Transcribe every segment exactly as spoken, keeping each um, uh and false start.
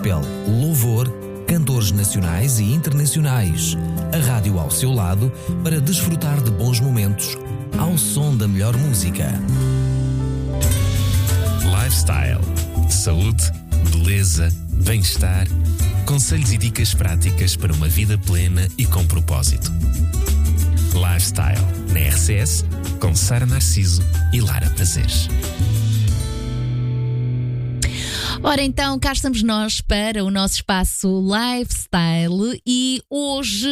gospel, louvor, cantores nacionais e internacionais. A rádio ao seu lado para desfrutar de bons momentos ao som da melhor música. Lifestyle. Saúde, beleza, bem-estar. Conselhos e dicas práticas para uma vida plena e com propósito. Lifestyle, na R C S, com Sara Narciso e Lara Prazeres. Ora então, cá estamos nós para o nosso espaço Lifestyle e hoje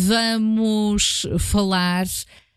vamos falar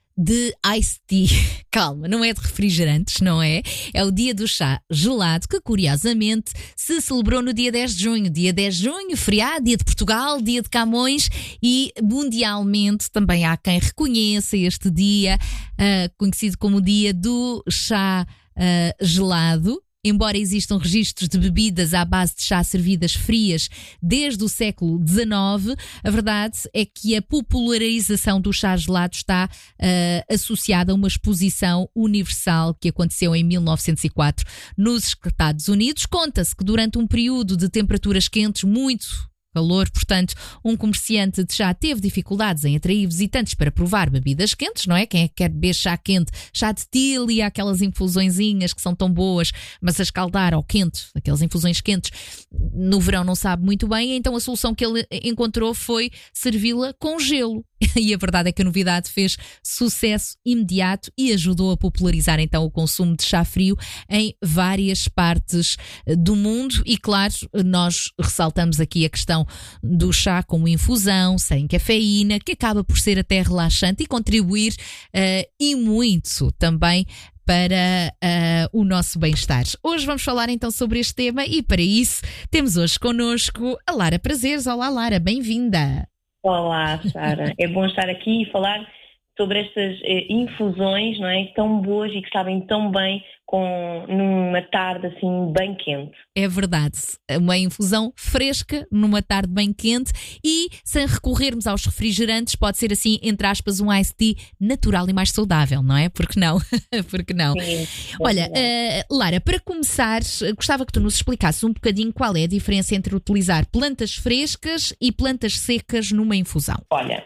de iced tea. Calma, não é de refrigerantes, não é? É o dia do chá gelado que, curiosamente, se celebrou no dia dez de junho. Dia dez de junho, feriado, dia de Portugal, dia de Camões, e mundialmente também há quem reconheça este dia, uh, conhecido como o dia do chá uh, gelado. Embora existam registros de bebidas à base de chá servidas frias desde o século dezenove, a verdade é que a popularização do chá gelado está uh, associada a uma exposição universal que aconteceu em mil novecentos e quatro nos Estados Unidos. Conta-se que durante um período de temperaturas quentes muito calor, portanto, um comerciante de chá teve dificuldades em atrair visitantes para provar bebidas quentes, não é? Quem é que quer beber chá quente? Chá de tília, aquelas infusõezinhas que são tão boas, mas a escaldar ao quente, aquelas infusões quentes, no verão não sabe muito bem, então a solução que ele encontrou foi servi-la com gelo. E a verdade é que a novidade fez sucesso imediato e ajudou a popularizar então o consumo de chá frio em várias partes do mundo. E claro, nós ressaltamos aqui a questão do chá como infusão, sem cafeína, que acaba por ser até relaxante e contribuir uh, e muito também para uh, o nosso bem-estar. Hoje vamos falar então sobre este tema e para isso temos hoje connosco a Lara Prazeres. Olá Lara, bem-vinda. Olá, Sara. É bom estar aqui e falar sobre estas eh, infusões, não é? Tão boas e que sabem tão bem com, numa tarde assim bem quente. É verdade. Uma infusão fresca numa tarde bem quente e sem recorrermos aos refrigerantes, pode ser assim, entre aspas, um iced tea natural e mais saudável, não é? Porque não? Porque não? Sim, Olha, uh, Lara, para começar, gostava que tu nos explicasses um bocadinho qual é a diferença entre utilizar plantas frescas e plantas secas numa infusão. Olha,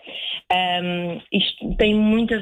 um, isto tem muita,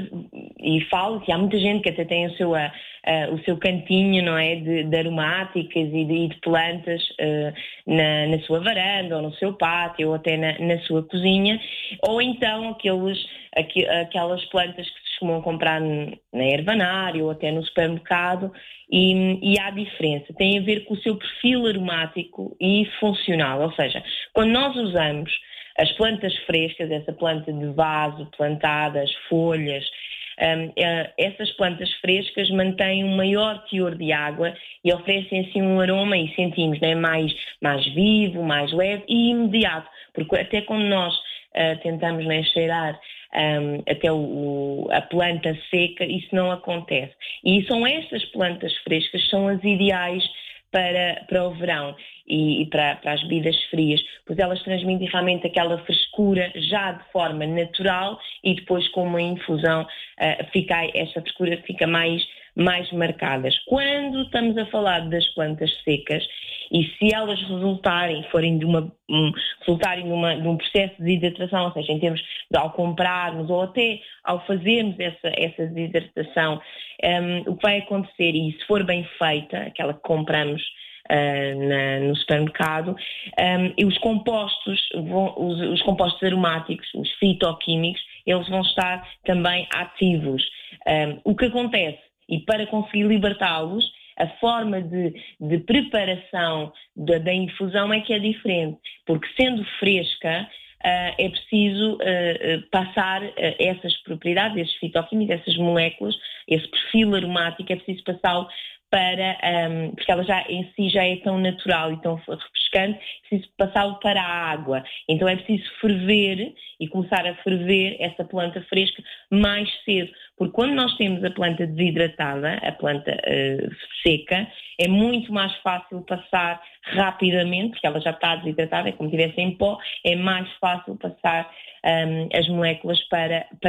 e falo que há muita gente que até tem o seu, uh, uh, o seu cantinho, não é, de, de aromáticas e de, de plantas uh, na, na sua varanda ou no seu pátio ou até na, na sua cozinha, ou então aqueles, aqu, aquelas plantas que se costumam comprar na ervanária ou até no supermercado. E, e há diferença, tem a ver com o seu perfil aromático e funcional, ou seja, quando nós usamos as plantas frescas, essa planta de vaso, plantadas, folhas, um, essas plantas frescas mantêm um maior teor de água e oferecem assim um aroma, e sentimos, né, mais, mais vivo, mais leve e imediato, porque até quando nós uh, tentamos, né, cheirar um, até o, o, a planta seca, isso não acontece. E são estas plantas frescas que são as ideais para, para o verão e, e para, para as bebidas frias, pois elas transmitem realmente aquela frescura já de forma natural e depois com uma infusão uh, fica, essa frescura fica mais, mais marcadas. Quando estamos a falar das plantas secas e se elas resultarem, forem de uma, um, resultarem numa, de um processo de desidratação, ou seja, em termos de ao comprarmos ou até ao fazermos essa, essa desidratação, um, o que vai acontecer, e se for bem feita, aquela que compramos Uh, na, no supermercado, um, e os compostos, vão, os, os compostos aromáticos, os fitoquímicos, eles vão estar também ativos. Um, o que acontece, e para conseguir libertá-los, a forma de, de preparação da, da infusão é que é diferente, porque sendo fresca, Uh, é preciso uh, uh, passar uh, essas propriedades, esses fitoquímicos, essas moléculas, esse perfil aromático, é preciso passá-lo para, um, porque ela já em si já é tão natural e tão refrescante, é preciso passá-lo para a água. Então é preciso ferver e começar a ferver essa planta fresca mais cedo, porque quando nós temos a planta desidratada, a planta uh, seca, é muito mais fácil passar rapidamente, porque ela já está desidratada, é como se estivesse em pó, é mais fácil passar um, as moléculas para, para